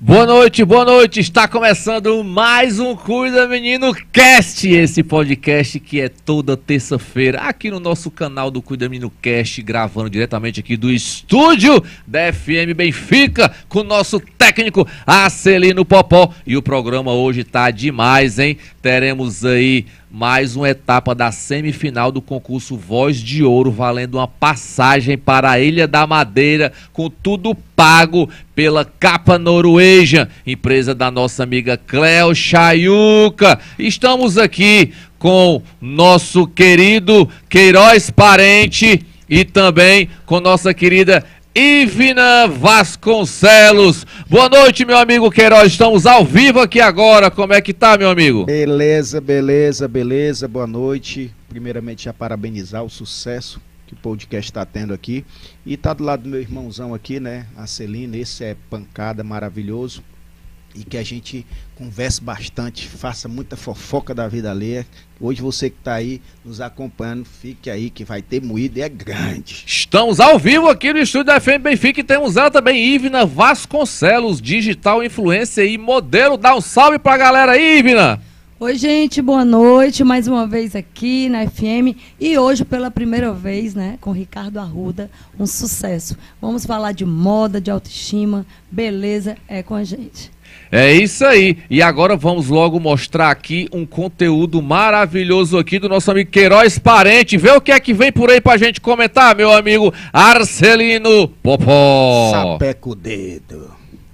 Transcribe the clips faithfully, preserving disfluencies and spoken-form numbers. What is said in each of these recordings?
Boa noite, boa noite, está começando mais um Cuida Menino Cast, esse podcast que é toda terça-feira aqui no nosso canal do Cuida Menino Cast, gravando diretamente aqui do estúdio da F M Benfica, com o nosso técnico Arcelino Popó, e o programa hoje tá demais, hein? Teremos aí mais uma etapa da semifinal do concurso Voz de Ouro, valendo uma passagem para a Ilha da Madeira, com tudo pago pela Capa Noruega, empresa da nossa amiga Cleo Chayuca. Estamos aqui com nosso querido Queiroz Parente e também com nossa querida Ivna Vasconcelos. Boa noite, meu amigo Queiroz, estamos ao vivo aqui agora. Como é que tá, meu amigo? Beleza, beleza, beleza, boa noite. Primeiramente, já parabenizar o sucesso que o podcast está tendo aqui. E tá do lado do meu irmãozão aqui, né, Arcelino. Esse é pancada, maravilhoso. E que a gente converse bastante, faça muita fofoca da vida alheia. Hoje você que está aí nos acompanhando, fique aí que vai ter moída e é grande. Estamos ao vivo aqui no estúdio da F M Benfica e temos ela também, Ivna Vasconcelos, digital influencer e modelo. Dá um salve pra galera aí, Ivna! Oi, gente, boa noite, mais uma vez aqui na F M e hoje pela primeira vez, né, com Ricardo Arruda, um sucesso. Vamos falar de moda, de autoestima, beleza, é com a gente. É isso aí, e agora vamos logo mostrar aqui um conteúdo maravilhoso aqui do nosso amigo Queiroz Parente. Vê o que é que vem por aí pra gente comentar, meu amigo Arcelino Popó. Sapeca o dedo.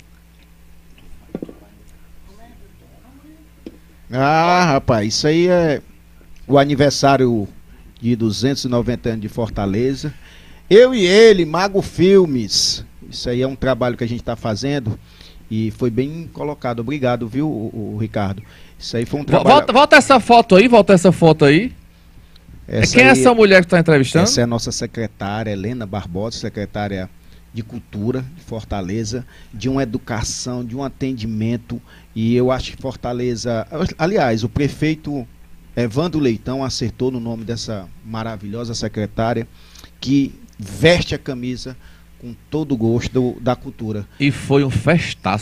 Ah, rapaz, isso aí é o aniversário de duzentos e noventa anos de Fortaleza. Eu e ele, Mago Filmes. Isso aí é um trabalho que a gente tá fazendo. E foi bem colocado, obrigado, viu, o, o Ricardo? Isso aí foi um trabalho... Volta, volta essa foto aí, volta essa foto aí. Essa Quem aí, é essa mulher que está entrevistando? Essa é a nossa secretária, Helena Barbosa, secretária de Cultura de Fortaleza, de uma educação, de um atendimento. E eu acho que Fortaleza... Aliás, o prefeito Evandro Leitão acertou no nome dessa maravilhosa secretária, que veste a camisa com todo o gosto do, da cultura. E foi um festaço.